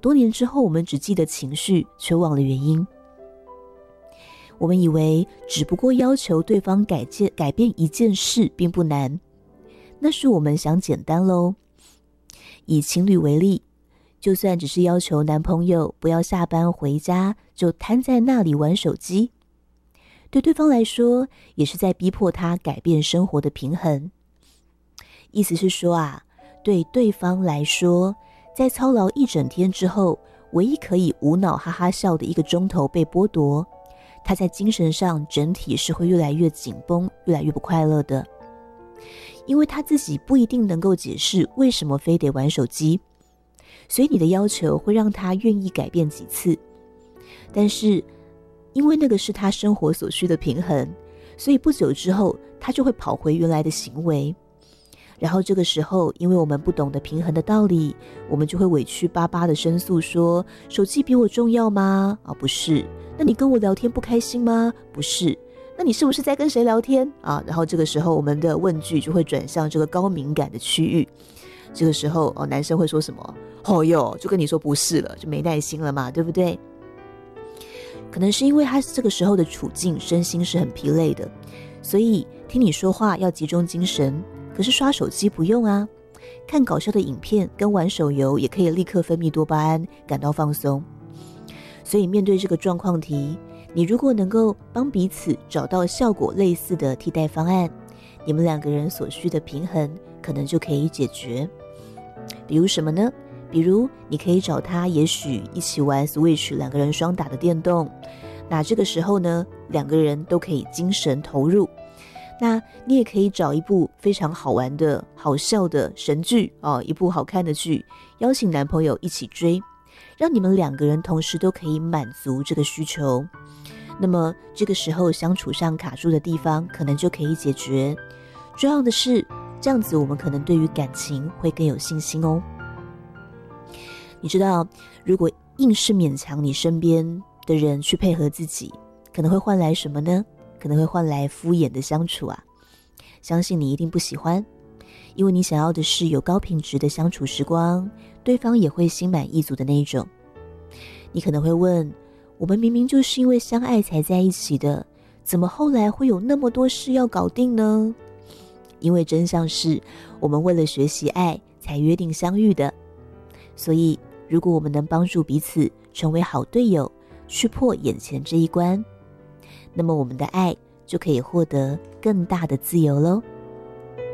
多年之后，我们只记得情绪，却忘了原因。我们以为只不过要求对方改变一件事并不难，那是我们想简单咯。以情侣为例，就算只是要求男朋友不要下班回家就瘫在那里玩手机，对对方来说也是在逼迫他改变生活的平衡。意思是说对对方来说，在操劳一整天之后，唯一可以无脑哈哈笑的1个钟头被剥夺，他在精神上整体是会越来越紧绷，越来越不快乐的。因为他自己不一定能够解释为什么非得玩手机，所以你的要求会让他愿意改变几次，但是因为那个是他生活所需的平衡，所以不久之后他就会跑回原来的行为。然后这个时候，因为我们不懂得平衡的道理，我们就会委屈巴巴的申诉说，手机比我重要吗？不是。那你跟我聊天不开心吗？不是。那你是不是在跟谁聊天然后这个时候我们的问句就会转向这个高敏感的区域。这个时候男生会说什么？就跟你说不是了，就没耐心了嘛，对不对？可能是因为他这个时候的处境身心是很疲累的，所以听你说话要集中精神，可是刷手机不用啊。看搞笑的影片跟玩手游也可以立刻分泌多巴胺，感到放松。所以面对这个状况题，你如果能够帮彼此找到效果类似的替代方案，你们2个人所需的平衡可能就可以解决。比如什么呢？比如你可以找他也许一起玩 Switch 2个人双打的电动，那这个时候呢2个人都可以精神投入。那你也可以找一部非常好玩的好笑的神剧一部好看的剧，邀请男朋友一起追，让你们2个人同时都可以满足这个需求。那么这个时候相处上卡住的地方可能就可以解决。重要的是，这样子我们可能对于感情会更有信心哦。你知道，如果硬是勉强你身边的人去配合自己，可能会换来什么呢？可能会换来敷衍的相处相信你一定不喜欢，因为你想要的是有高品质的相处时光，对方也会心满意足的那一种。你可能会问，我们明明就是因为相爱才在一起的，怎么后来会有那么多事要搞定呢？因为真相是，我们为了学习爱才约定相遇的。所以如果我们能帮助彼此成为好队友，去破眼前这一关，那么我们的爱就可以获得更大的自由咯。